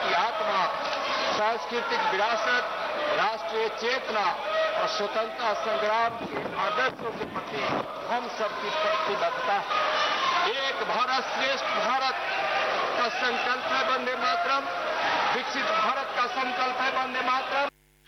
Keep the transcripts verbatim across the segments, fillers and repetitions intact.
की आत्मा, सांस्कृतिक विरासत, राष्ट्रीय चेतना और स्वतंत्रता संग्राम के आदर्शों के प्रति हम सबकी प्रतिबद्धता है। एक भारत श्रेष्ठ भारत का संकल्प है वंदे मातरम, विकसित भारत का संकल्प है वंदे मातरम।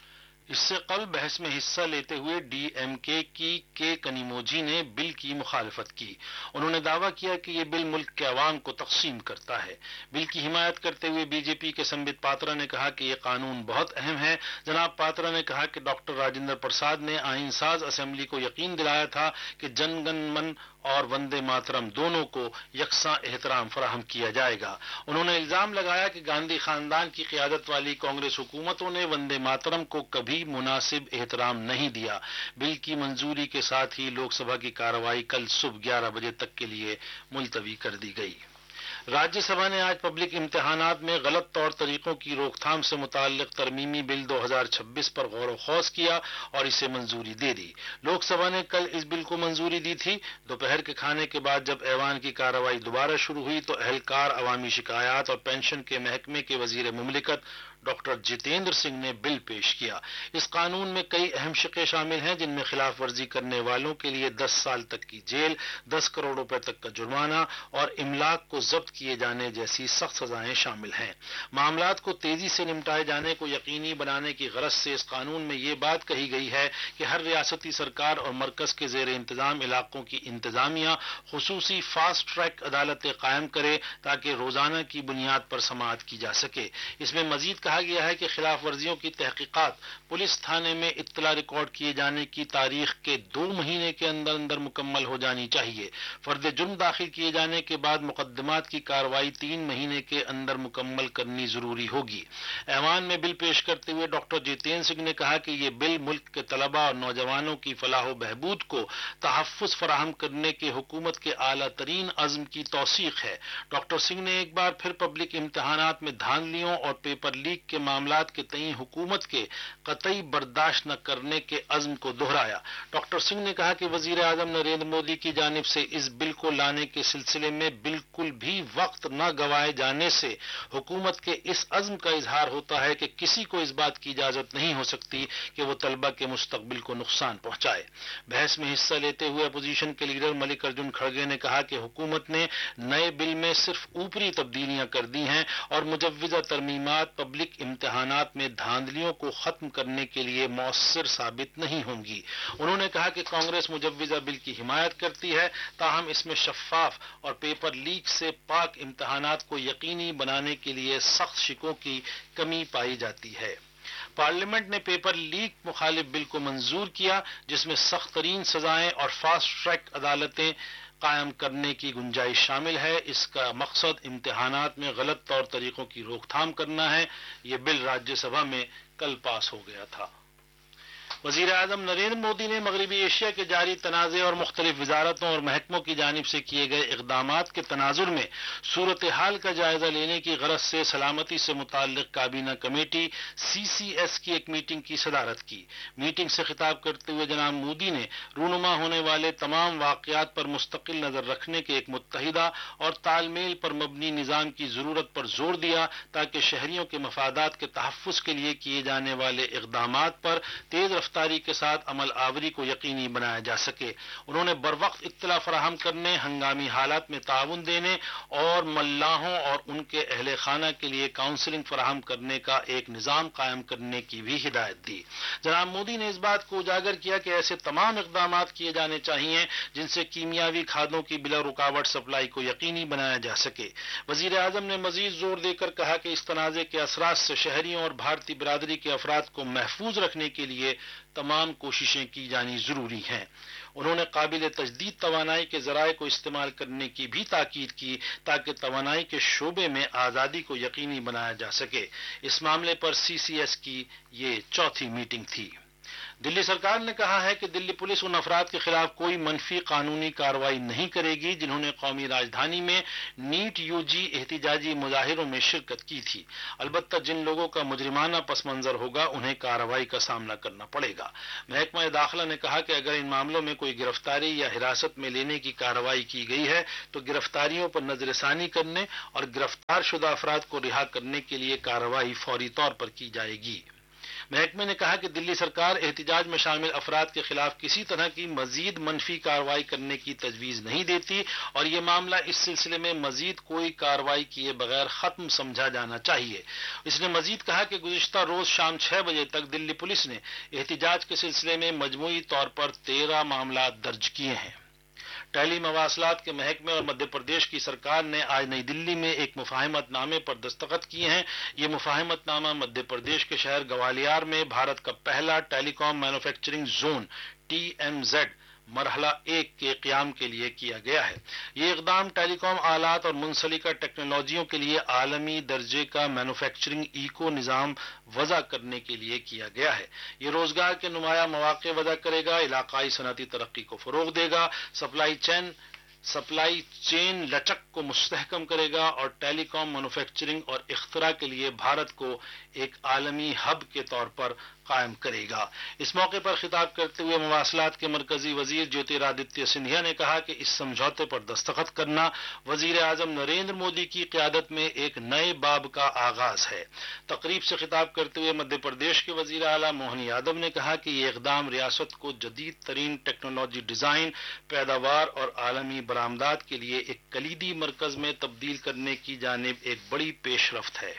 इससे कल बहस में हिस्सा लेते हुए डीएमके की के कनिमोझी ने बिल की मुखालफत की। उन्होंने दावा किया कि ये बिल मुल्क के अवाम को तकसीम करता है। बिल की हिमायत करते हुए बीजेपी के संबित पात्रा ने कहा कि ये कानून बहुत अहम है। जनाब पात्रा ने कहा कि डॉक्टर राजेंद्र प्रसाद ने आईन साज असेंबली को यकीन दिलाया था कि जनगण मन और वंदे मातरम दोनों को यकसा एहतराम फराहम किया जाएगा। उन्होंने इल्जाम लगाया कि गांधी खानदान की क़ियादत वाली कांग्रेस हुकूमतों ने वंदे मातरम को कभी मुनासिब एहतराम नहीं दिया। बिल की मंजूरी के साथ ही लोकसभा की कार्रवाई कल सुबह ग्यारह बजे तक के लिए मुलतवी कर दी गई। राज्यसभा ने आज पब्लिक इम्तिहानात में गलत तौर तरीकों की रोकथाम से मुताल्लिक तरमीमी बिल दो हज़ार छब्बीस पर गौर व खौज किया और इसे मंजूरी दे दी। लोकसभा ने कल इस बिल को मंजूरी दी थी। दोपहर के खाने के बाद जब ऐवान की कार्रवाई दोबारा शुरू हुई तो अहलकार, अवामी शिकायत और पेंशन के महकमे के वजीर मुमलिकत डॉक्टर जितेंद्र सिंह ने बिल पेश किया। इस कानून में कई अहम शिक़े शामिल हैं, जिनमें खिलाफ वर्जी करने वालों के लिए दस साल तक की जेल, दस करोड़ रुपए तक का जुर्माना और इमलाक को जब्त किए जाने जैसी सख्त सजाएं शामिल हैं। मामलात को तेजी से निपटाए जाने को यकीनी बनाने की गरज से इस कानून में ये बात कही गई है कि हर रियासती सरकार और मरकज के जेर इंतजाम इलाकों की इंतजामिया खुसूसी फास्ट ट्रैक अदालतें कायम करे ताकि रोजाना की बुनियाद पर समाअत की जा सके। इसमें मजीद कहा गया है कि खिलाफ वर्जियों की तहकीकात पुलिस थाने में इत्तला रिकॉर्ड किए जाने की तारीख के दो महीने के अंदर अंदर मुकम्मल हो जानी चाहिए। फर्द जुर्म दाखिल किए जाने के बाद मुकदमात की कार्रवाई तीन महीने के अंदर मुकम्मल करनी जरूरी होगी। ऐवान में बिल पेश करते हुए डॉक्टर जितेंद्र सिंह ने कहा कि ये बिल मुल्क के तलबा और नौजवानों की फलाह बहबूद को तहफ्फुज फराहम करने के हुकूमत के आला तरीन अज़्म की तौसीक है। डॉक्टर सिंह ने एक बार फिर पब्लिक इम्तिहानात में धांधलियों और पेपर लीक के मामलात के तई हुकूमत के कतई बर्दाश्त न करने के अज़्म को दोहराया। डॉक्टर सिंह ने कहा कि वजीर आजम नरेंद्र मोदी की जानिब से इस बिल को लाने के सिलसिले में बिल्कुल भी वक्त न गवाए जाने से हुकूमत के इस अज़्म का इजहार होता है कि किसी को इस बात की इजाजत नहीं हो सकती कि वो तलबा के मुस्तकबिल को नुकसान पहुंचाए। बहस में हिस्सा लेते हुए अपोजिशन के लीडर मल्लिक अर्जुन खड़गे ने कहा कि हुकूमत ने नए बिल में सिर्फ ऊपरी तब्दीलियां कर दी हैं और मुजव्विजा तरमीमात पब्लिक इम्तिहानात में धांधलियों को खत्म करने के लिए मौसर साबित नहीं होंगी। उन्होंने कहा कि कांग्रेस मुजव्विजा बिल की हिमायत करती है, ताहम इसमें शफाफ और पेपर लीक से पाक इम्तिहानात को यकीनी बनाने के लिए सख्त शिकों की कमी पाई जाती है। पार्लियामेंट ने पेपर लीक मुखालिफ बिल को मंजूर किया, जिसमें सख्त तरीन सजाएं और फास्ट ट्रैक अदालतें कायम करने की गुंजाइश शामिल है। इसका मकसद इम्तिहानात में गलत तौर तरीकों की रोकथाम करना है। ये बिल राज्यसभा में कल पास हो गया था। वजीर आजम नरेंद्र मोदी ने मगरबी एशिया के जारी तनाज़े और मुख्तलिफ वजारतों और महकमों की जानिब से किए गए इक़दामात के तनाजुर में सूरत हाल का जायजा लेने की गरज से सलामती से मुताल्लिक़ काबीना कमेटी सी सी एस की एक मीटिंग की सदारत की। मीटिंग से खिताब करते हुए जनाब मोदी ने रूनुमा होने वाले तमाम वाक़यात पर मुस्तकिल नजर रखने के एक मुत्तहिदा और तालमेल पर मबनी निज़ाम की जरूरत पर जोर दिया ताकि शहरियों के मफादात के तहफ़्फ़ुज़ के लिए किए जाने वाले इक़दामात पर तेज रफ्तारी के साथ अमल आवरी को यकीनी बनाया जा सके। उन्होंने बरवक्त इत्तला फराहम करने, हंगामी हालात में ताउन देने और मल्लाहों और उनके अहले खाना के लिए काउंसलिंग फराहम करने का एक निज़ाम कायम करने की भी हिदायत दी। जनाब मोदी ने इस बात को उजागर किया कि ऐसे तमाम इक़दामात किए जाने चाहिए जिनसे कीमियावी खादों की बिला रुकावट सप्लाई को यकीनी बनाया जा सके। वजीर आजम ने मजीद जोर देकर कहा कि इस तनाज़े के असरात से शहरियों और भारतीय बिरादरी के अफराद को महफूज रखने के लिए तमाम कोशिशें की जानी जरूरी हैं। उन्होंने काबिल तजदीद तवानाई के जराए को इस्तेमाल करने की भी ताकीद की ताकि तवानाई के शोबे में आज़ादी को यकीनी बनाया जा सके। इस मामले पर सी सी एस की ये चौथी मीटिंग थी। दिल्ली सरकार ने कहा है कि दिल्ली पुलिस उन अफराद के खिलाफ कोई मनफी कानूनी कार्रवाई नहीं करेगी जिन्होंने कौमी राजधानी में नीट यूजी एहतिजाजी मुजाहिरों में शिरकत की थी। अलबत्ता जिन लोगों का मुजरिमाना पस मंजर होगा उन्हें कार्रवाई का सामना करना पड़ेगा। महकमा दाखिला ने कहा कि अगर इन मामलों में कोई गिरफ्तारी या हिरासत में लेने की कार्रवाई की गई है तो गिरफ्तारियों पर नजरसानी करने और गिरफ्तार शुदा अफराद को रिहा करने के लिए कार्रवाई फौरी तौर पर की जाएगी। महकमे ने कहा कि दिल्ली सरकार एहतिजाज में शामिल अफराद के खिलाफ किसी तरह की मजीद मनफी कार्रवाई करने की तजवीज नहीं देती और ये मामला इस सिलसिले में मजीद कोई कार्रवाई किए बगैर खत्म समझा जाना चाहिए। इसने मजीद कहा कि गुज़िश्ता रोज शाम छह बजे तक दिल्ली पुलिस ने एहतिजाज के सिलसिले में मजमूई तौर पर तेरह मामला दर्ज किए हैं। टेली मवासलात के महकमे और मध्य प्रदेश की सरकार ने आज नई दिल्ली में एक मुफाहमतनामे पर दस्तखत किए हैं। ये मुफाहमतनामा मध्य प्रदेश के शहर ग्वालियर में भारत का पहला telecom manufacturing zone T M Z मरहला एक के क़याम के लिए किया गया है। ये इक़दाम टेलीकॉम आलात और मुंसलिका टेक्नोलॉजियों के लिए आलमी दर्जे का मैन्युफैक्चरिंग इको निज़ाम वज़ा करने के लिए किया गया है। ये रोजगार के नुमाया मौक़े वज़ा करेगा, इलाकाई सनअती तरक्की को फ़रोग़ देगा, सप्लाई चेन सप्लाई चेन लचक को मुस्तहकम करेगा और टेलीकॉम मैन्युफैक्चरिंग और इख्तरा के लिए भारत को एक आलमी हब के तौर पर कायम करेगा। इस मौके पर खिताब करते हुए मवासलात के मरकजी वजीर ज्योतिरादित्य सिंधिया ने कहा कि इस समझौते पर दस्तखत करना वजीर आजम नरेंद्र मोदी की क़यादत में एक नए बाब का आगाज है। तकरीब से खिताब करते हुए मध्य प्रदेश के वजीर आला मोहन यादव ने कहा कि ये इक़दाम रियासत को जदीद तरीन टेक्नोलॉजी डिजाइन, पैदावार और आलमी बरामदात के लिए एक कलीदी मरकज में तब्दील करने की जानिब एक बड़ी पेशरफ्त है।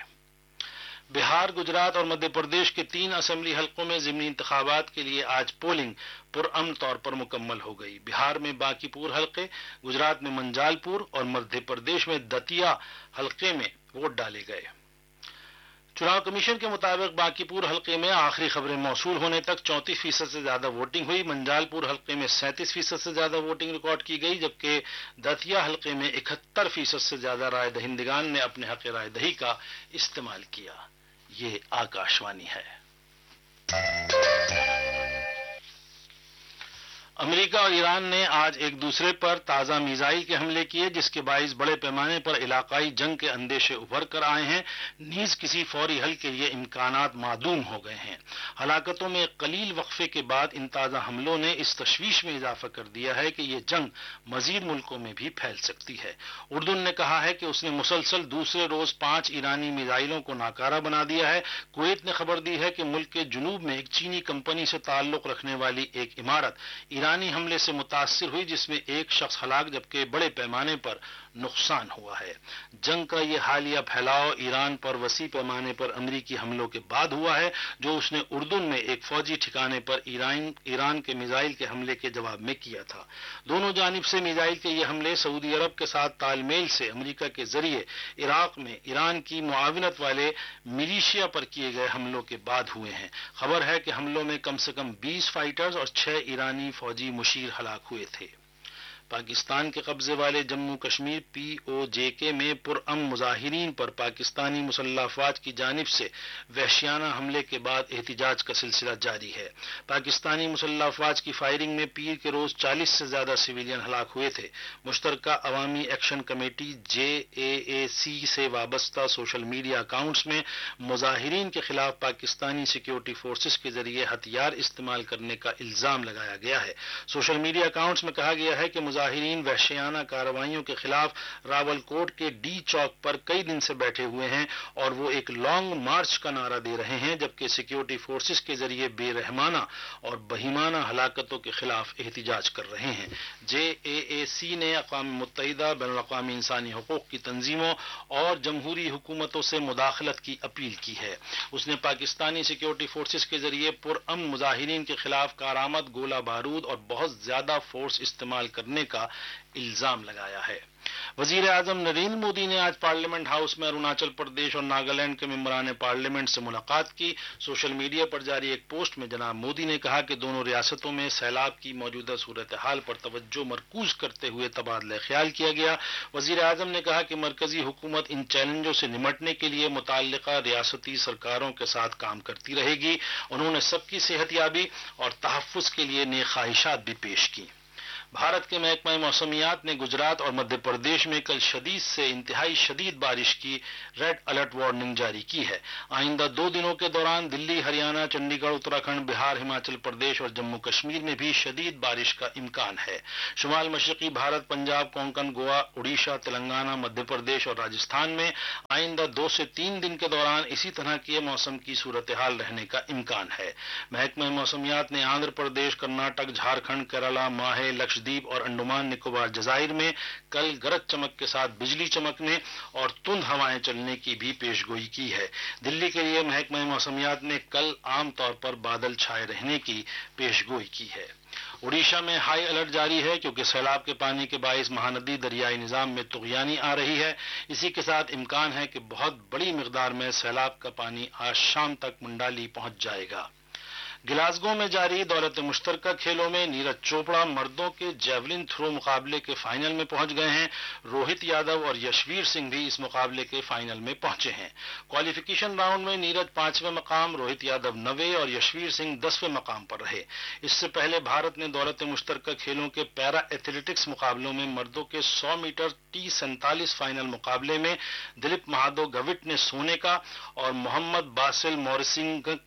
बिहार, गुजरात और मध्य प्रदेश के तीन असेंबली हलकों में ज़िमनी इंतखाबात के लिए आज पोलिंग पुरअमन तौर पर मुकम्मल हो गई। बिहार में बांकीपुर हलके, गुजरात में मंजालपुर और मध्य प्रदेश में दतिया हलके में वोट डाले गए। चुनाव कमीशन के मुताबिक बांकीपुर हलके में आखिरी खबरें मौसूल होने तक चौंतीस फीसद से ज्यादा वोटिंग हुई। मंजालपुर हलके में सैंतीस फीसद से ज्यादा वोटिंग रिकॉर्ड की गई, जबकि दतिया हलके में इकहत्तर फीसद से ज्यादा राय दहिंदगान ने अपने हक राय दही का इस्तेमाल किया। ये आकाशवाणी है। अमेरिका और ईरान ने आज एक दूसरे पर ताजा मिसाइल के हमले किए, जिसके बाइस बड़े पैमाने पर इलाकाई जंग के अंदेशे उभर कर आए हैं। नीज किसी फौरी हल के लिए इम्कानात मादूम हो गए हैं। हलाकतों में कलील वक्फे के बाद इन ताजा हमलों ने इस तशवीश में इजाफा कर दिया है कि यह जंग मजीद मुल्कों में भी फैल सकती है। उर्दून ने कहा है कि उसने मुसलसल दूसरे रोज पांच ईरानी मिसाइलों को नाकारा बना दिया है। कुवैत ने खबर दी है कि मुल्क के जुनूब में एक चीनी कंपनी से ताल्लुक रखने वाली एक इमारत ईरानी हमले से मुतासिर हुई, जिसमें एक शख्स हलाक जबकि बड़े पैमाने पर नुकसान हुआ है। जंग का यह हालिया फैलाव ईरान पर वसी पैमाने पर अमरीकी हमलों के बाद हुआ है, जो उसने उर्दून में एक फौजी ठिकाने पर ईरान ईरान के मिसाइल के हमले के जवाब में किया था। दोनों जानिब से मिसाइल के ये हमले सऊदी अरब के साथ तालमेल से अमरीका के जरिए इराक में ईरान की मुआविनत वाले मिलिशिया पर किए गए हमलों के बाद हुए हैं। खबर है कि हमलों में कम से कम बीस फाइटर्स और छह ईरानी फौजी मुशीर हलाक हुए थे। पाकिस्तान के कब्जे वाले जम्मू कश्मीर पीओजेके में पुरअमन मुजाहिरीन पर पाकिस्तानी मुसल्लह अफवाज की जानिब से वहशियाना हमले के बाद एहतिजाज का सिलसिला जारी है। पाकिस्तानी मुसल्लह अफवाज की फायरिंग में पीर के रोज चालीस से ज्यादा सिविलियन हलाक हुए थे। मुश्तरका अवामी एक्शन कमेटी जे ए ए सी से वाबस्ता सोशल मीडिया अकाउंट्स में मुजाहिरीन के खिलाफ पाकिस्तानी सिक्योरिटी फोर्सेस के जरिए हथियार इस्तेमाल करने का इल्जाम लगाया गया है। सोशल मीडिया अकाउंट्स में कहा गया है कि मुजाहिरीन वहशियाना कार्रवाइयों के खिलाफ रावलकोट के डी चौक पर कई दिन से बैठे हुए हैं और वो एक लॉन्ग मार्च का नारा दे रहे हैं, जबकि सिक्योरिटी फोर्सेस के जरिए बेरहमाना और बहिमाना हलाकतों के खिलाफ एहतिजाज कर रहे हैं। जे ए ए सी ने अक़वाम मुत्तहिदा, बैनुल अक़वामी इंसानी हुकूक की तंजीमों और जमहूरी हुकूमतों से मुदाखलत की अपील की है। उसने पाकिस्तानी सिक्योरिटी फोर्सेस के जरिए पुरअमन मुजाहिरीन के खिलाफ कारआमद गोला बारूद और बहुत ज्यादा फोर्स इस्तेमाल करने का इल्जाम लगाया है। वजीर आजम नरेंद्र मोदी ने आज पार्लियामेंट हाउस में अरुणाचल प्रदेश और नागालैंड के मेंबरान पार्लियामेंट से मुलाकात की। सोशल मीडिया पर जारी एक पोस्ट में जनाब मोदी ने कहा कि दोनों रियासतों में सैलाब की मौजूदा सूरत हाल पर तवज्जो मरकूज करते हुए तबादला ख्याल किया गया। वजीर आजम ने कहा कि मरकजी हुकूमत इन चैलेंजों से निमटने के लिए मुताल्लिका रियासती सरकारों के साथ काम करती रहेगी। उन्होंने सबकी सेहतयाबी और तहफ्फुज के लिए नेक ख्वाहिशात भी पेश की। भारत के महकमा मौसमियात ने गुजरात और मध्य प्रदेश में कल शदीद से इंतहाई शदीद बारिश की रेड अलर्ट वार्निंग जारी की है। आइंदा दो दिनों के दौरान दिल्ली, हरियाणा, चंडीगढ़, उत्तराखंड, बिहार, हिमाचल प्रदेश और जम्मू कश्मीर में भी शदीद बारिश का इम्कान है। शुमाल मशरकी भारत, पंजाब, कोंकण, गोवा, उड़ीसा, तेलंगाना, मध्य प्रदेश और राजस्थान में आइंदा दो से तीन दिन के दौरान इसी तरह के मौसम की सूरत हाल रहने का इम्कान है। महकमा मौसमियात ने आंध्र प्रदेश, कर्नाटक, झारखंड, केरला, माहे, लक्षद्वीप और अंडमान निकोबार जजाइर में कल गरज चमक के साथ बिजली चमकने और तुंद हवाएं चलने की भी पेशगोई की है। दिल्ली के लिए महकमा मौसमियात ने कल आमतौर पर बादल छाए रहने की पेशगोई की है। उड़ीसा में हाई अलर्ट जारी है क्योंकि सैलाब के पानी के बायस महानदी दरियाई निजाम में तुगयानी आ रही है। इसी के साथ इम्कान है कि बहुत बड़ी मिकदार में सैलाब का पानी आज शाम तक मंडाली पहुंच जाएगा। गिलासगो में जारी दौलत मुश्तरका खेलों में नीरज चोपड़ा मर्दों के जेवलिन थ्रो मुकाबले के फाइनल में पहुंच गए हैं। रोहित यादव और यशवीर सिंह भी इस मुकाबले के फाइनल में पहुंचे हैं। क्वालिफिकेशन राउंड में नीरज पांचवें मकाम, रोहित यादव नवे और यशवीर सिंह दसवें मकाम पर रहे। इससे पहले भारत ने दौलत मुश्तरका खेलों के पैरा एथलेटिक्स मुकाबलों में मर्दों के सौ मीटर टी सैंतालीस फाइनल मुकाबले में दिलीप महादो गविट ने सोने का और मोहम्मद बासिल मोरिसिंग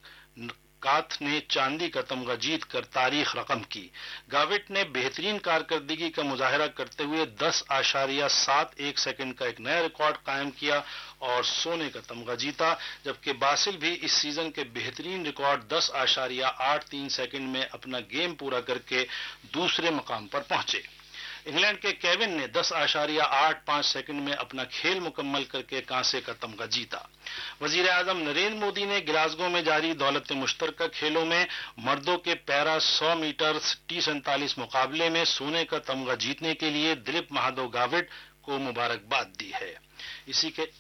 काथ ने चांदी का तमगा जीत कर तारीख रकम की। गाविट ने बेहतरीन कारकर्दगी का मुजाहरा करते हुए दस आशारिया सात एक सेकंड का एक नया रिकॉर्ड कायम किया और सोने का तमगा जीता, जबकि बासिल भी इस सीजन के बेहतरीन रिकॉर्ड दस आशारिया आठ तीन सेकंड में अपना गेम पूरा करके दूसरे मकाम पर पहुंचे। इंग्लैंड के केविन ने दस आशारिया आठ पांच सेकंड में अपना खेल मुकम्मल करके कांसे का तमगा जीता। वजीर आजम नरेंद्र मोदी ने गिलासगो में जारी दौलत मुश्तरका खेलों में मर्दों के पैरा सौ मीटर टी सैंतालीस मुकाबले में सोने का तमगा जीतने के लिए दिलीप महादो गाविट को मुबारकबाद दी है। इसी के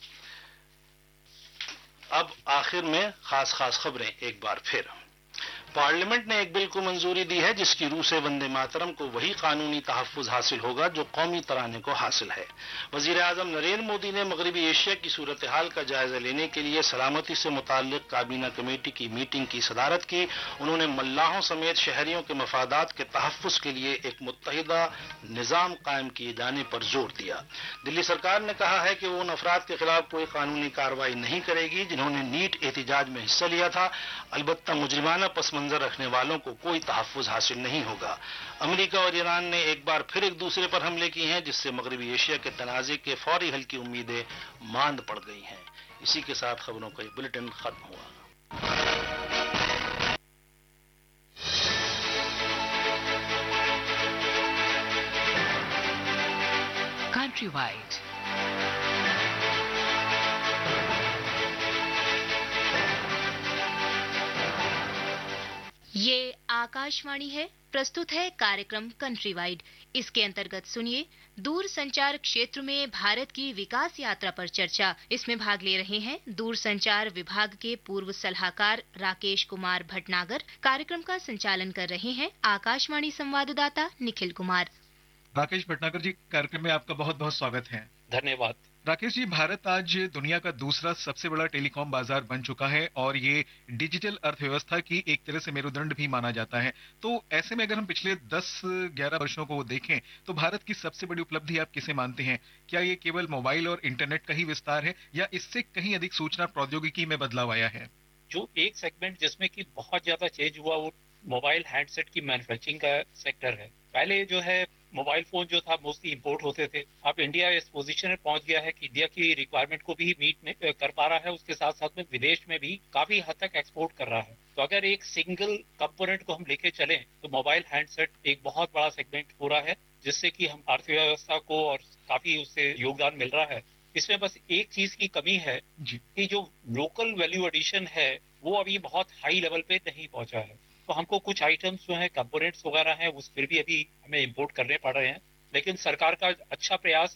अब आखिर में खास खास खबरें एक बार फिर। पार्लियामेंट ने एक बिल को मंजूरी दी है जिसकी रूह से वंदे मातरम को वही कानूनी तहफ्फुज हासिल होगा जो कौमी तराने को हासिल है। वजीर आजम नरेंद्र मोदी ने मगरबी एशिया की सूरत हाल का जायजा लेने के लिए सलामती से मुताल्लिक काबीना कमेटी की मीटिंग की सदारत की। उन्होंने मल्लाहों समेत शहरियों के मफादात के तहफ्फुज के लिए एक मुत्तहिदा निजाम कायम किए जाने पर जोर दिया। दिल्ली सरकार ने कहा है कि वो उन अफराद के खिलाफ कोई कानूनी कार्रवाई नहीं करेगी जिन्होंने नीट एहतिजाज में हिस्सा लिया था। अलबत्ता मुजरिमाना पस मंजर रखने वालों को कोई तहफ्फुज हासिल नहीं होगा। अमेरिका और ईरान ने एक बार फिर एक दूसरे पर हमले किए हैं जिससे मगरबी एशिया के तनाज़े के फौरी हल की उम्मीदें मांद पड़ गई हैं। इसी के साथ खबरों का ये बुलेटिन खत्म हुआ। Countrywide. ये आकाशवाणी है। प्रस्तुत है कार्यक्रम कंट्री वाइड। इसके अंतर्गत सुनिए दूर संचार क्षेत्र में भारत की विकास यात्रा पर चर्चा। इसमें भाग ले रहे हैं दूर संचार विभाग के पूर्व सलाहकार राकेश कुमार भटनागर। कार्यक्रम का संचालन कर रहे हैं आकाशवाणी संवाददाता निखिल कुमार। राकेश भटनागर जी, कार्यक्रम में आपका बहुत बहुत स्वागत है। धन्यवाद। राकेश जी, भारत आज दुनिया का दूसरा सबसे बड़ा टेलीकॉम बाजार बन चुका है और ये डिजिटल अर्थव्यवस्था की एक तरह से मेरुदंड भी माना जाता है। तो ऐसे में अगर हम पिछले दस ग्यारह वर्षों को देखें तो भारत की सबसे बड़ी उपलब्धि आप किसे मानते हैं? क्या ये केवल मोबाइल और इंटरनेट का ही विस्तार है या इससे कहीं अधिक सूचना प्रौद्योगिकी में बदलाव आया है? जो एक सेगमेंट जिसमें कि बहुत ज्यादा चेंज हुआ वो मोबाइल हैंडसेट की मैन्युफैक्चरिंग का सेक्टर है। पहले जो है मोबाइल फोन जो था मोस्टली इंपोर्ट होते थे। अब इंडिया इस पोजीशन में पहुंच गया है कि इंडिया की रिक्वायरमेंट को भी मीट में कर पा रहा है, उसके साथ साथ में विदेश में भी काफी हद तक एक्सपोर्ट कर रहा है। तो अगर एक सिंगल कंपोनेंट को हम लेके चलें तो मोबाइल हैंडसेट एक बहुत बड़ा सेगमेंट हो रहा है जिससे कि हम अर्थव्यवस्था को और काफी उससे योगदान मिल रहा है। इसमें बस एक चीज की कमी है कि जो लोकल वैल्यू एडिशन है वो अभी बहुत हाई लेवल पे नहीं पहुंचा है। तो हमको कुछ आइटम्स जो है कंपोनेंट्स वगैरह हैं उस फिर भी अभी हमें इंपोर्ट करने पड़ रहे हैं, लेकिन सरकार का अच्छा प्रयास है।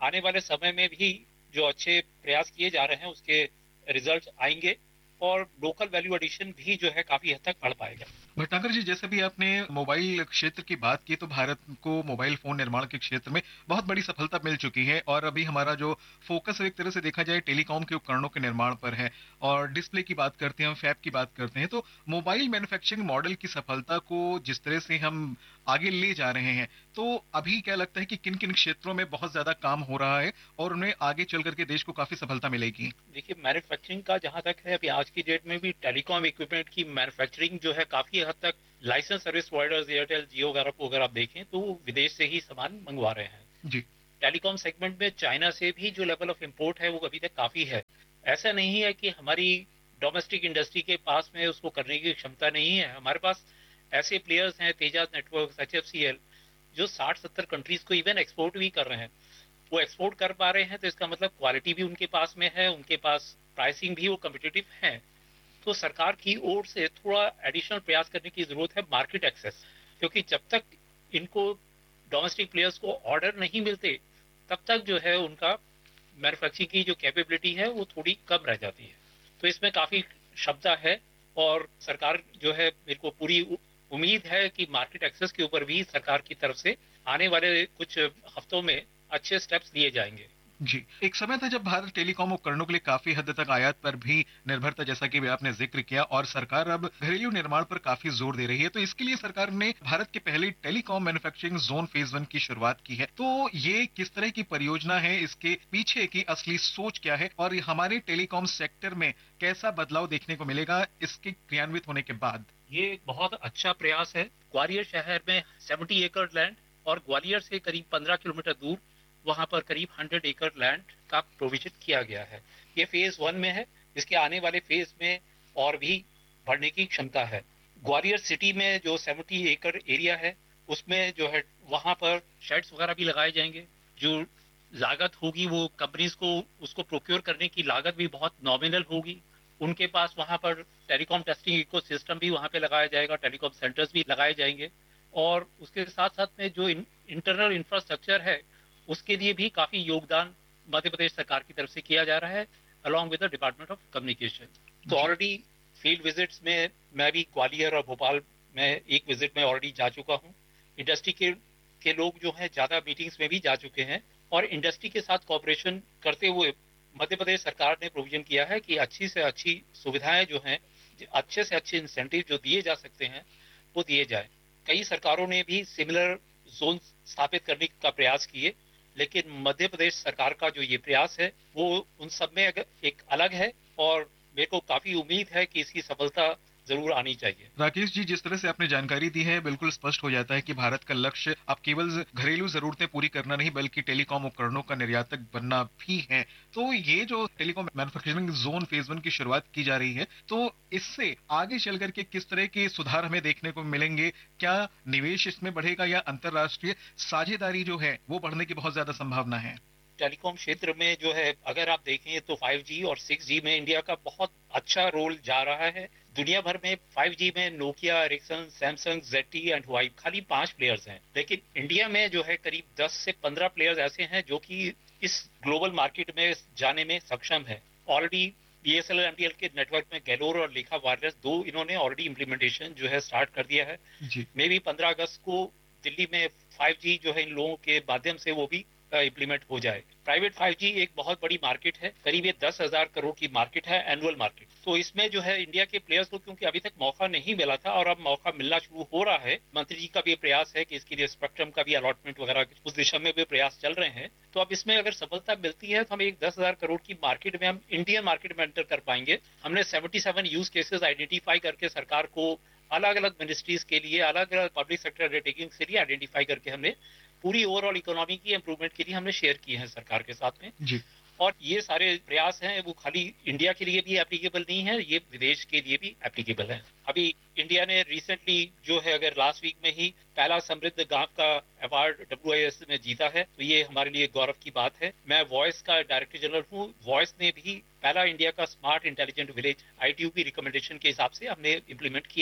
आने वाले समय में भी जो अच्छे प्रयास किए जा रहे हैं उसके रिजल्ट आएंगे और लोकल वैल्यू एडिशन भी जो है काफी हद तक बढ़ पाएगा। भटनागर जी, जैसे भी आपने मोबाइल क्षेत्र की बात की, तो भारत को मोबाइल फोन निर्माण के क्षेत्र में बहुत बड़ी सफलता मिल चुकी है और अभी हमारा जो फोकस एक तरह से देखा जाए टेलीकॉम के उपकरणों के निर्माण पर है और डिस्प्ले की बात करते हैं, हम फैब की बात करते हैं, तो मोबाइल मैन्युफैक्चरिंग मॉडल की सफलता को जिस तरह से हम आगे ले जा रहे हैं, तो अभी क्या लगता है कि किन किन क्षेत्रों में बहुत ज्यादा काम हो रहा है और उन्हें आगे चल करके देश को काफी सफलता मिलेगी? देखिए, मैन्युफैक्चरिंग का जहां तक है, अभी आज की डेट में भी टेलीकॉम इक्विपमेंट की मैन्युफैक्चरिंग जो है काफी हद तक लाइसेंस सर्विस प्रोवाइडर्स एयरटेल, जियो वगैरह को अगर आप देखें तो विदेश से ही सामान मंगवा रहे हैं जी। टेलीकॉम सेगमेंट में चाइना से भी जो लेवल ऑफ इंपोर्ट है वो अभी तक काफी है। ऐसा नहीं है कि हमारी डोमेस्टिक इंडस्ट्री के पास में उसको करने की क्षमता नहीं है। हमारे पास ऐसे प्लेयर्स हैं, Tejas network, H F C L, जो साठ सत्तर कंट्रीज को इवन एक्सपोर्ट भी कर रहे हैं। वो एक्सपोर्ट कर पा रहे हैं तो इसका मतलब क्वालिटी भी उनके पास में है, उनके पास प्राइसिंग भी वो कम्पिटिटिव है। तो सरकार की ओर से थोड़ा एडिशनल प्रयास करने की जरूरत है मार्केट एक्सेस, क्योंकि जब तक इनको डोमेस्टिक प्लेयर्स को ऑर्डर नहीं मिलते तब तक जो है उनका मैन्युफैक्चरिंग की जो कैपेबिलिटी है वो थोड़ी कम रह जाती है। तो इसमें काफी क्षमता है और सरकार जो है, मेरे को पूरी उम्मीद है कि मार्केट एक्सेस के ऊपर भी सरकार की तरफ से आने वाले कुछ हफ्तों में अच्छे स्टेप्स लिए जाएंगे। जी, एक समय था जब भारत टेलीकॉम उपकरणों के लिए काफी हद तक आयात पर भी निर्भर था, जैसा कि आपने जिक्र किया, और सरकार अब घरेलू निर्माण पर काफी जोर दे रही है। तो इसके लिए सरकार ने भारत के पहले telecom manufacturing zone phase one की शुरुआत की है। तो ये किस तरह की परियोजना है, इसके पीछे की असली सोच क्या है और हमारे टेलीकॉम सेक्टर में कैसा बदलाव देखने को मिलेगा इसके क्रियान्वित होने के बाद? ये एक बहुत अच्छा प्रयास है। ग्वालियर शहर में सत्तर एकड़ लैंड और ग्वालियर से करीब पंद्रह किलोमीटर दूर वहां पर करीब सौ एकड़ लैंड का प्रोविजन किया गया है। ये फेज वन में है, इसके आने वाले फेज में और भी बढ़ने की क्षमता है। ग्वालियर सिटी में जो सत्तर एकड़ एरिया है उसमें जो है वहां पर शेड्स वगैरह भी लगाए जाएंगे। जो लागत होगी वो कंपनीज को उसको प्रोक्योर करने की लागत भी बहुत नॉमिनल होगी। उनके पास वहां पर टेलीकॉम टेस्टिंग इकोसिस्टम भी वहां पे लगाया जाएगा, टेलीकॉम सेंटर्स भी लगाए जाएंगे और उसके साथ साथ में जो इंटरनल इंफ्रास्ट्रक्चर है उसके लिए भी काफी योगदान मध्य प्रदेश सरकार की तरफ से किया जा रहा है along with the department of communication. तो ऑलरेडी फील्ड विजिट्स में मैं भी ग्वालियर और भोपाल में एक विजिट में ऑलरेडी जा चुका हूँ। इंडस्ट्री के के लोग जो हैं ज्यादा मीटिंग्स में भी जा चुके हैं और इंडस्ट्री के साथ कोऑपरेशन करते हुए मध्य प्रदेश सरकार ने प्रोविजन किया है कि अच्छी से अच्छी सुविधाएं जो हैं, अच्छे से अच्छे इंसेंटिव जो दिए जा सकते हैं वो दिए जाए। कई सरकारों ने भी सिमिलर जोन स्थापित करने का प्रयास किए, लेकिन मध्य प्रदेश सरकार का जो ये प्रयास है वो उन सब में एक अलग है और मेरे को काफी उम्मीद है कि इसकी सफलता जरूर आनी चाहिए। राकेश जी, जिस तरह से आपने जानकारी दी है, बिल्कुल स्पष्ट हो जाता है कि भारत का लक्ष्य अब केवल घरेलू जरूरतें पूरी करना नहीं बल्कि टेलीकॉम उपकरणों का निर्यातक बनना भी है। तो ये जो telecom manufacturing zone phase one की शुरुआत की जा रही है, तो इससे आगे चल करके किस तरह के सुधार हमें देखने को मिलेंगे? क्या निवेश इसमें बढ़ेगा या अंतर्राष्ट्रीय साझेदारी जो है वो बढ़ने की बहुत ज्यादा संभावना है? टेलीकॉम क्षेत्र में जो है अगर आप देखें तो फाइव जी और सिक्स जी में इंडिया का बहुत अच्छा रोल जा रहा है। दुनिया भर में फाइव जी में Nokia, Ericsson, Samsung, jetty and हुआई खाली पांच प्लेयर्स हैं, लेकिन इंडिया में जो है करीब दस से पंद्रह प्लेयर्स ऐसे हैं जो कि इस ग्लोबल मार्केट में जाने में सक्षम है। Already B S N L M T L के नेटवर्क में गैलोर और लेखा वायरलेस दो इन्होंने ऑलरेडी इम्प्लीमेंटेशन जो है स्टार्ट कर दिया है। मे भी पंद्रह अगस्त को दिल्ली में फाइव जी जो है इन लोगों के माध्यम से वो भी इम्प्लीमेंट हो जाए। प्राइवेट फाइव जी एक बहुत बड़ी मार्केट है, करीब ये दस हजार करोड़ की मार्केट है, एनुअल मार्केट। तो इसमें जो है इंडिया के प्लेयर्स को क्योंकि अभी तक मौका नहीं मिला था और अब मौका मिलना शुरू हो रहा है। मंत्री जी का भी प्रयास है कि इसके लिए स्पेक्ट्रम का भी अलॉटमेंट वगैरह उस दिशा में भी प्रयास चल रहे हैं। तो अब इसमें अगर सफलता मिलती है तो हम एक दस हजार करोड़ की मार्केट में हम इंडियन मार्केट में एंटर कर पाएंगे। हमने seventy seven use cases identify करके सरकार को अलग अलग मिनिस्ट्रीज के लिए, अलग अलग पब्लिक सेक्टर अंडरटेकिंग के लिए आइडेंटिफाई करके हमने पूरी ओवरऑल इकोनॉमी की इंप्रूवमेंट के लिए हमने शेयर किए हैं सरकार के साथ में जी। और ये सारे प्रयास हैं वो खाली इंडिया के लिए भी एप्लीकेबल नहीं है, ये विदेश के लिए भी एप्लीकेबल है। अभी इंडिया ने रिसेंटली जो है अगर लास्ट वीक में ही पहला समृद्ध गांव का अवार्ड डब्ल्यू आई एस में जीता है, तो ये हमारे लिए गौरव की बात है। मैं वॉइस का डायरेक्टर जनरल हूँ। वॉइस ने भी पहला इंडिया का smart intelligent village I T U की रिकमेंडेशन के हिसाब से हमने इम्प्लीमेंट किया।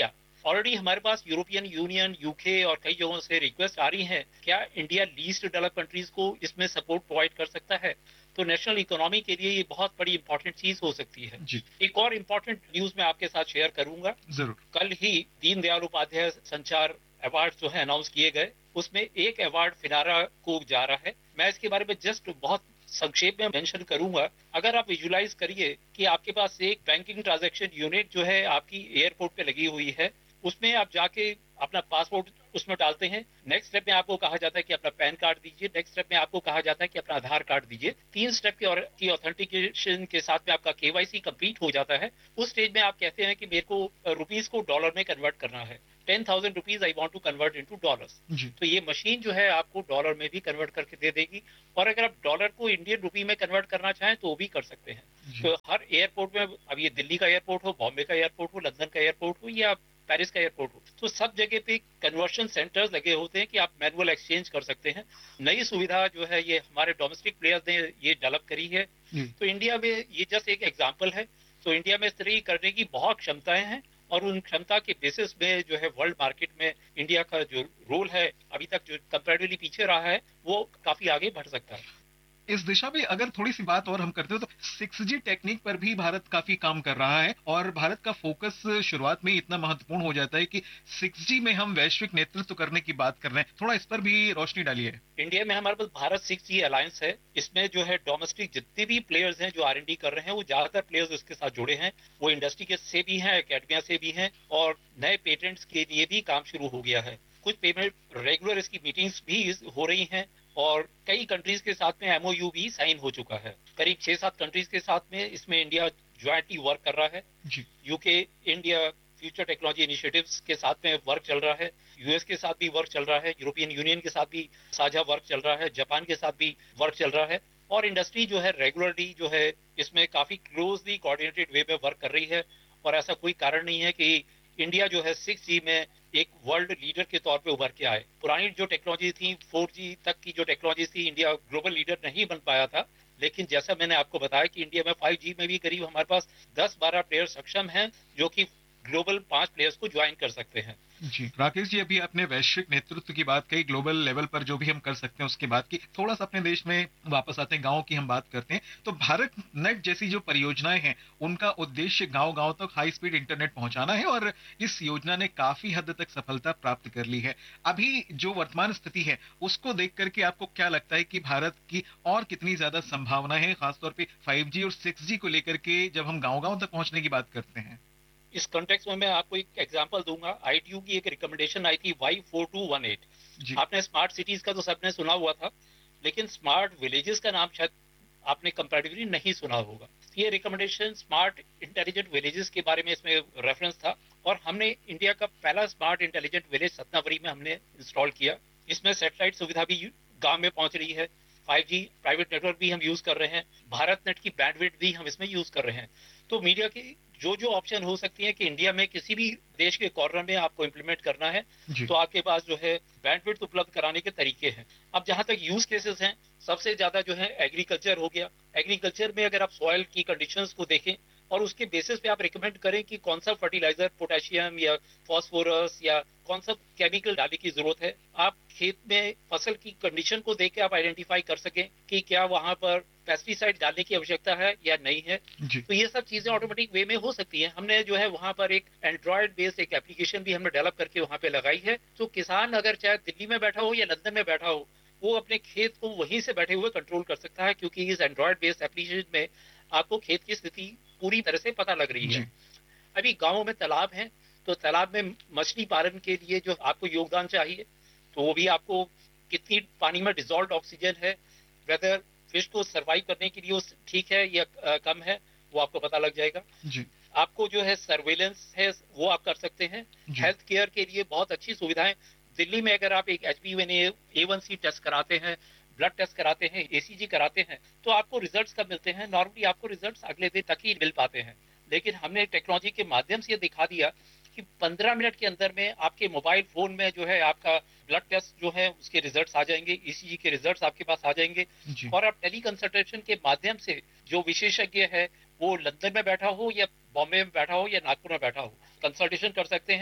ऑलरेडी हमारे पास यूरोपियन यूनियन, यूके और कई जगहों से रिक्वेस्ट आ रही हैं, क्या इंडिया लीस्ट डेवलप्ड कंट्रीज को इसमें सपोर्ट प्रोवाइड कर सकता है? तो नेशनल इकोनॉमी के लिए ये बहुत बड़ी इंपॉर्टेंट चीज हो सकती है। जी। एक और इम्पोर्टेंट न्यूज मैं आपके साथ शेयर करूंगा। जरूर। कल ही दीनदयाल उपाध्याय संचार अवार्ड जो है अनाउंस किए गए, उसमें एक अवार्ड फिनारा को जा रहा है। मैं इसके बारे में जस्ट बहुत संक्षेप में मेंशन करूंगा। अगर आप विजुलाइज करिए कि आपके पास एक बैंकिंग ट्रांजैक्शन यूनिट जो है आपकी एयरपोर्ट पे लगी हुई है, उसमें आप जाके अपना पासपोर्ट उसमें डालते हैं। नेक्स्ट स्टेप में आपको कहा जाता है कि अपना पैन कार्ड दीजिए। नेक्स्ट स्टेप में आपको कहा जाता है कि अपना आधार कार्ड दीजिए। तीन स्टेप की, और, की ऑथेंटिकेशन के साथ में आपका केवाईसी कंप्लीट हो जाता है। उस स्टेज में आप कहते हैं कि मेरे को रुपीज को डॉलर में कन्वर्ट करना है। Ten thousand rupees I want to convert into dollars. तो ये मशीन जो है आपको डॉलर में भी कन्वर्ट करके दे देगी, और अगर आप डॉलर को इंडियन रुपी में कन्वर्ट करना चाहें तो वो भी कर सकते हैं। तो हर एयरपोर्ट में, अब ये दिल्ली का एयरपोर्ट हो, बॉम्बे का एयरपोर्ट हो, लंदन का एयरपोर्ट हो या पेरिस का एयरपोर्ट हो, तो सब जगह पे कन्वर्शन सेंटर्स लगे होते हैं कि आप मैनुअल एक्सचेंज कर सकते हैं। नई सुविधा जो है ये हमारे डोमेस्टिक प्लेयर्स ने ये डेवलप करी है। तो इंडिया में ये जस्ट एक एग्जांपल है। तो इंडिया में इस तरह करने की बहुत क्षमताएं हैं, और उन क्षमता के बेसिस में जो है वर्ल्ड मार्केट में इंडिया का जो रोल है अभी तक जो कंपैरेटिवली पीछे रहा है, वो काफी आगे बढ़ सकता है। इस दिशा में अगर थोड़ी सी बात और हम करते हो तो सिक्स जी टेक्निक पर भी भारत काफी काम कर रहा है, और भारत का फोकस शुरुआत में इतना महत्वपूर्ण हो जाता है कि सिक्स जी में हम वैश्विक नेतृत्व करने की बात कर रहे हैं। थोड़ा इस पर भी रोशनी डालिए। इंडिया में हमारे पास भारत सिक्स जी अलायंस है। इसमें जो है डोमेस्टिक जितने भी प्लेयर्स हैं जो आर एंड डी कर रहे हैं, वो ज्यादातर प्लेयर्स उसके साथ जुड़े हैं। वो इंडस्ट्री के से भी हैं, एकेडमिया से भी हैं, और नए पेटेंट्स के लिए भी काम शुरू हो गया है। कुछ पेमेंट रेगुलर इसकी मीटिंग्स भी हो रही हैं, और कई कंट्रीज के साथ में एमओयू भी साइन हो चुका है। करीब छह सात कंट्रीज के साथ में इसमें इंडिया ज्वाइंटली वर्क कर रहा है। UK India future technology initiatives के साथ में वर्क चल रहा है। यूएस के साथ भी वर्क चल रहा है। यूरोपियन यूनियन के साथ भी साझा वर्क चल रहा है। जापान के साथ भी वर्क चल रहा है। और इंडस्ट्री जो है रेगुलरली जो है इसमें काफी क्लोजली कोऑर्डिनेटेड वे में वर्क कर रही है, और ऐसा कोई कारण नहीं है कि इंडिया जो है सिक्स जी में एक वर्ल्ड लीडर के तौर पे उभर के आए। पुरानी जो टेक्नोलॉजी थी, फोर जी तक की जो टेक्नोलॉजी थी, इंडिया ग्लोबल लीडर नहीं बन पाया था। लेकिन जैसा मैंने आपको बताया कि इंडिया में फाइव जी में भी करीब हमारे पास दस बारह प्लेयर सक्षम हैं जो कि ग्लोबल पांच प्लेयर्स को ज्वाइन कर सकते हैं। जी राकेश जी, अभी आपने वैश्विक नेतृत्व की बात कही, ग्लोबल लेवल पर जो भी हम कर सकते हैं उसकी बात की। थोड़ा सा अपने देश में वापस आते हैं, गाँव की हम बात करते हैं। तो भारत नेट जैसी जो परियोजनाएं हैं, उनका उद्देश्य गाँव गाँव तक हाई स्पीड इंटरनेट पहुंचाना है, और इस योजना ने काफी हद तक सफलता प्राप्त कर ली है। अभी जो वर्तमान स्थिति है उसको देख करके आपको क्या लगता है कि भारत की और कितनी ज्यादा संभावना है, खासतौर पर फाइव जी और सिक्स जी को लेकर के जब हम गाँव गाँव तक पहुंचने की बात करते हैं? इस कॉन्टेक्स्ट में मैं आपको एक एग्जांपल दूंगा। आईटीयू की एक रिकमेंडेशन आई थी Y four to one eight. आपने स्मार्ट सिटीज का तो सबने सुना हुआ था, लेकिन स्मार्ट विलेजेस का नाम शायद आपने कंपैरेटिवली नहीं सुना होगा। ये रिकमेंडेशन स्मार्ट इंटेलिजेंट विलेजेस के बारे में इसमें रेफरेंस था, और हमने इंडिया का पहला स्मार्ट इंटेलिजेंट विलेज सतनावरी में हमने इंस्टॉल किया। इसमें सैटेलाइट सुविधा भी गांव में पहुंच रही है। फाइव जी प्राइवेट नेटवर्क भी हम यूज कर रहे हैं। भारत नेट की बैंडविड्थ भी हम इसमें यूज कर रहे हैं। तो मीडिया की जो जो ऑप्शन हो सकती है कि इंडिया में किसी भी देश के कॉर्नर में आपको इम्प्लीमेंट करना है, तो आपके पास जो है बैंडविड्थ उपलब्ध कराने के तरीके हैं। अब जहां तक यूज केसेस हैं, सबसे ज्यादा जो है एग्रीकल्चर हो गया। एग्रीकल्चर में अगर आप सॉइल की कंडीशंस को देखें और उसके बेसिस पे आप रिकमेंड करें कि कौन सा फर्टिलाइजर, पोटेशियम या फॉस्फोरस या कौन सा केमिकल डालने की जरूरत है, आप खेत में फसल की कंडीशन को देख के आप आइडेंटिफाई कर सकें कि क्या वहां पर पेस्टिसाइड डालने की आवश्यकता है या नहीं है। तो ये सब चीजें ऑटोमेटिक वे में हो सकती हैं। हमने जो है वहां पर एक एंड्रॉयड बेस्ड एक एप्लीकेशन भी हमने डेवलप करके वहां पे लगाई है। तो किसान अगर चाहे दिल्ली में बैठा हो या लंदन में बैठा हो, वो अपने खेत को वहीं से बैठे हुए कंट्रोल कर सकता है, क्योंकि इस एंड्रॉयड बेस्ड एप्लीकेशन में आपको खेत की स्थिति पूरी तरह से पता लग रही है। अभी गाँवों में तालाब है, तो तालाब में मछली पालन के लिए जो आपको योगदान चाहिए, तो वो भी आपको कितनी पानी में डिजॉल्व ऑक्सीजन है, वेदर फिश को सर्वाइव करने के लिए ठीक है या आ, कम है, वो आपको पता लग जाएगा। जी। आपको जो है सर्वेलेंस है वो आप कर सकते हैं। हेल्थ केयर के लिए बहुत अच्छी सुविधाएं। दिल्ली में अगर आप एक H P V A one C test कराते हैं, ब्लड टेस्ट कराते हैं, ए सी जी कराते हैं, तो आपको रिजल्ट्स कब मिलते हैं? नॉर्मली आपको रिजल्ट्स अगले दिन तक ही मिल पाते हैं। लेकिन हमने टेक्नोलॉजी के माध्यम से ये दिखा दिया कि पंद्रह मिनट के अंदर में आपके मोबाइल फोन में जो है आपका ब्लड टेस्ट जो है उसके रिजल्ट्स आ जाएंगे, ई सी जी के रिजल्ट्स आपके पास आ जाएंगे, और आप टेली कंसल्टेशन के माध्यम से जो विशेषज्ञ है वो लंदन में बैठा हो या बॉम्बे में बैठा हो या नागपुर में बैठा हो, कंसल्टेशन कर सकते हैं।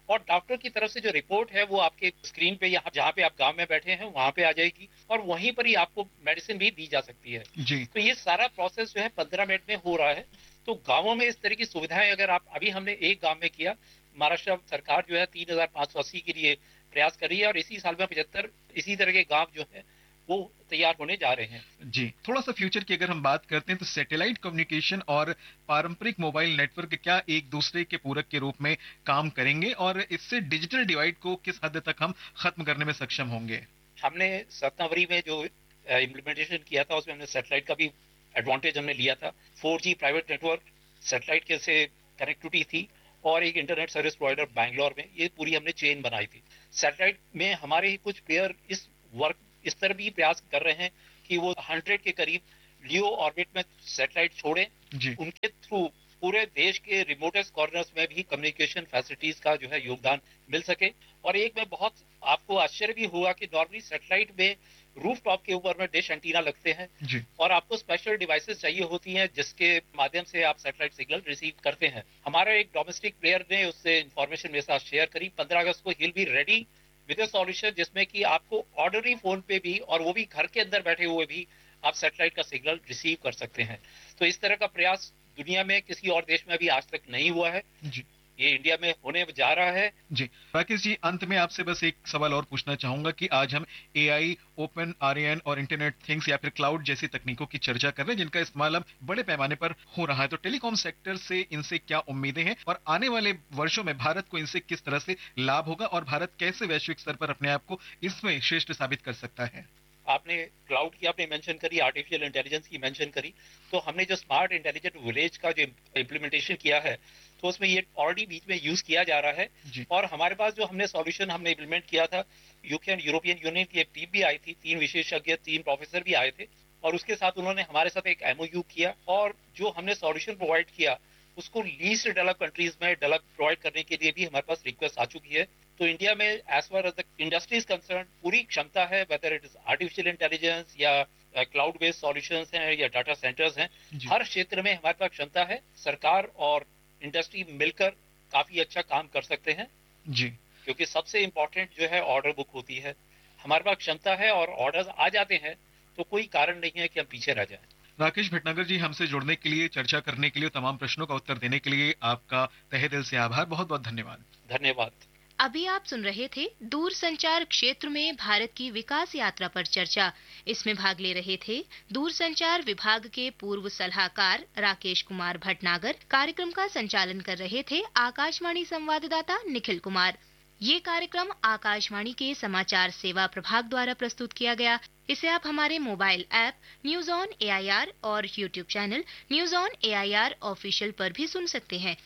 और डॉक्टर की तरफ से जो रिपोर्ट है वो आपके स्क्रीन पे यहाँ जहाँ पे आप गांव में बैठे हैं वहां पे आ जाएगी और वहीं पर ही आपको मेडिसिन भी दी जा सकती है जी। तो ये सारा प्रोसेस जो है पंद्रह मिनट में हो रहा है। तो गांवों में इस तरह की सुविधाएं अगर आप अभी हमने एक गांव में किया, महाराष्ट्र सरकार जो है तीन हजार पांच सौ अस्सी के लिए प्रयास कर रही है और इसी साल में पचहत्तर इसी तरह के गांव जो है वो तैयार होने जा रहे हैं। जी, थोड़ा सा फ्यूचर की अगर हम बात करते हैं तो सैटेलाइट कम्युनिकेशन और पारंपरिक मोबाइल नेटवर्क क्या एक दूसरे के पूरक के रूप में काम करेंगे और इससे डिजिटल डिवाइड को किस हद तक हम खत्म करने में सक्षम होंगे? हमने सतनवरी में जो इम्प्लीमेंटेशन किया था उसमें हमने सैटेलाइट का भी एडवांटेज हमने लिया था। Four G private network satellite के से कनेक्टिविटी थी और एक इंटरनेट सर्विस प्रोवाइडर बैंगलोर में, ये पूरी हमने चेन बनाई थी। सैटेलाइट में हमारे कुछ प्लेयर इस वर्क इस तरह भी प्रयास कर रहे हैं कि वो हंड्रेड के करीब लियो ऑर्बिट में सैटेलाइट छोड़े, उनके थ्रू पूरे देश के रिमोटेस्ट कॉर्नर्स में भी कम्युनिकेशन फैसिलिटीज का जो है योगदान मिल सके। और एक में बहुत आपको आश्चर्य भी हुआ कि नॉर्मली सैटेलाइट में रूफ टॉप के ऊपर में डिश एंटीना लगते हैं जी। और आपको स्पेशल डिवाइसेस चाहिए होती हैं जिसके माध्यम से आप सैटेलाइट सिग्नल रिसीव करते हैं। हमारा एक डोमेस्टिक प्लेयर ने उससे इंफॉर्मेशन मेरे साथ शेयर करी। पंद्रह अगस्त को हिल be ready with a solution जिसमें कि आपको ऑर्डनरी फोन पे भी और वो भी घर के अंदर बैठे हुए भी आप सैटेलाइट का सिग्नल रिसीव कर सकते हैं। तो इस तरह का प्रयास दुनिया में किसी और देश में अभी आज तक नहीं हुआ है जी। ये इंडिया में होने जा रहा है। जी राकेश जी, अंत में आपसे बस एक सवाल और पूछना चाहूंगा कि आज हम एआई, ओपन आरएएन और इंटरनेट थिंग्स या फिर क्लाउड जैसी तकनीकों की चर्चा कर रहे हैं जिनका इस्तेमाल अब बड़े पैमाने पर हो रहा है, तो टेलीकॉम सेक्टर से इनसे क्या उम्मीदें हैं और आने वाले वर्षों में भारत को इनसे किस तरह से लाभ होगा और भारत कैसे वैश्विक स्तर पर अपने आप को इसमें श्रेष्ठ साबित कर सकता है? आपने क्लाउड की आपने मेंशन करी, आर्टिफिशियल इंटेलिजेंस की मेंशन करी, तो हमने जो स्मार्ट इंटेलिजेंट विलेज का जो इम्प्लीमेंटेशन किया है तो उसमें ये ऑलरेडी बीच में यूज किया जा रहा है। और हमारे पास जो हमने सॉल्यूशन हमने इम्प्लीमेंट किया था, यूके एंड यूरोपियन यूनियन की एक टीम भी आई थी, तीन विशेषज्ञ तीन प्रोफेसर भी आए थे और उसके साथ उन्होंने हमारे साथ एक एमओयू किया और जो हमने सॉल्यूशन प्रोवाइड किया उसको लीस्ट डेवलप कंट्रीज में डेवलप प्रोवाइड करने के लिए भी हमारे पास रिक्वेस्ट आ चुकी है। तो इंडिया में as far as the industry is concern पूरी क्षमता है, whether it is artificial intelligence या क्लाउड बेस्ड सॉल्यूशंस हैं या डाटा सेंटर्स हैं, हर क्षेत्र में हमारे पास क्षमता है। सरकार और इंडस्ट्री मिलकर काफी अच्छा काम कर सकते हैं जी, क्योंकि सबसे इंपॉर्टेंट जो है ऑर्डर बुक होती है। हमारे पास क्षमता है और ऑर्डर्स आ जाते हैं तो कोई कारण नहीं है कि हम पीछे रह जाएं। राकेश भटनागर जी, हमसे जुड़ने के लिए, चर्चा करने के लिए, तमाम प्रश्नों का उत्तर देने के लिए आपका तहे दिल से आभार। बहुत बहुत धन्यवाद। धन्यवाद। अभी आप सुन रहे थे दूर संचार क्षेत्र में भारत की विकास यात्रा पर चर्चा। इसमें भाग ले रहे थे दूर संचार विभाग के पूर्व सलाहकार राकेश कुमार भटनागर। कार्यक्रम का संचालन कर रहे थे आकाशवाणी संवाददाता निखिल कुमार। ये कार्यक्रम आकाशवाणी के समाचार सेवा प्रभाग द्वारा प्रस्तुत किया गया। इसे आप हमारे mobile app news on AIR और YouTube channel news on AIR official पर भी सुन सकते हैं।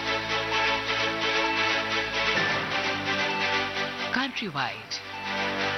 Countrywide.